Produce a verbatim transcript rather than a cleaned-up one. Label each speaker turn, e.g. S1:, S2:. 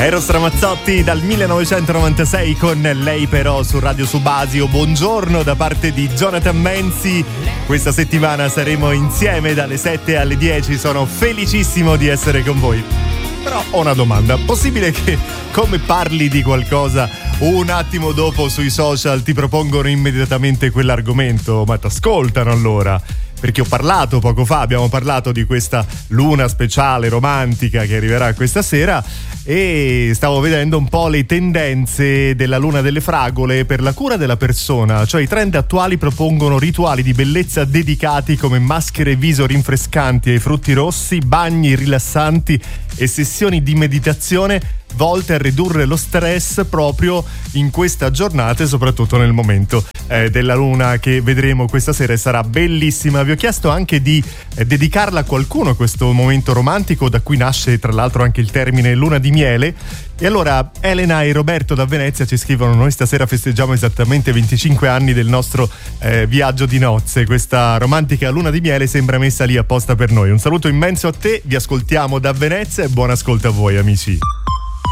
S1: Eros Ramazzotti dal millenovecentonovantasei con Lei però su Radio Subasio. Buongiorno da parte di Jonathan Menzi. Questa settimana saremo insieme dalle sette alle dieci. Sono felicissimo di essere con voi. Però ho una domanda: possibile che come parli di qualcosa un attimo dopo sui social ti propongono immediatamente quell'argomento? Ma t'ascoltano allora? Perché ho parlato poco fa, abbiamo parlato di questa luna speciale romantica che arriverà questa sera e stavo vedendo un po' le tendenze della luna delle fragole per la cura della persona. Cioè i trend attuali propongono rituali di bellezza dedicati come maschere viso rinfrescanti ai frutti rossi, bagni rilassanti e sessioni di meditazione volte a ridurre lo stress proprio in questa giornata e soprattutto nel momento eh, della luna che vedremo questa sera e sarà bellissima. Vi ho chiesto anche di eh, dedicarla a qualcuno questo momento romantico, da cui nasce tra l'altro anche il termine luna di miele. E allora Elena e Roberto da Venezia ci scrivono: noi stasera festeggiamo esattamente venticinque anni del nostro eh, viaggio di nozze. Questa romantica luna di miele sembra messa lì apposta per noi. Un saluto immenso a te, vi ascoltiamo da Venezia e buon ascolto a voi amici.